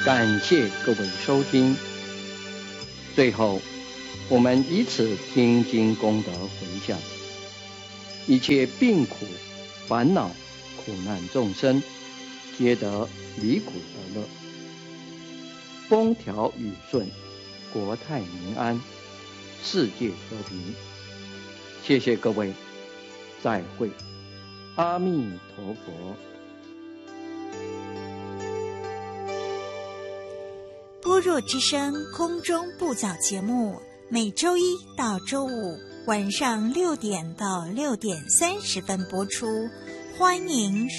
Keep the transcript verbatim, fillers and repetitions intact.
感谢各位收听。最后，我们以此听经功德回向，一切病苦、烦恼、苦难众生，皆得离苦得乐，风调雨顺，国泰民安，世界和平。谢谢各位，再会，阿弥陀佛。 般若之声空中布早节目，每周一到周五晚上六点到六点三十分播出，欢迎